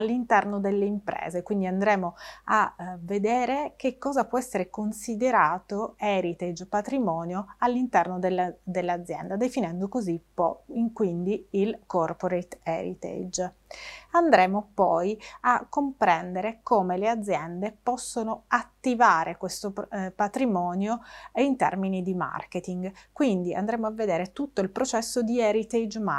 all'interno delle imprese, quindi andremo a vedere che cosa può essere considerato heritage, patrimonio all'interno dell'azienda, definendo così quindi il corporate heritage. Andremo poi a comprendere come le aziende possono attivare questo patrimonio in termini di marketing, quindi andremo a vedere tutto il processo di heritage marketing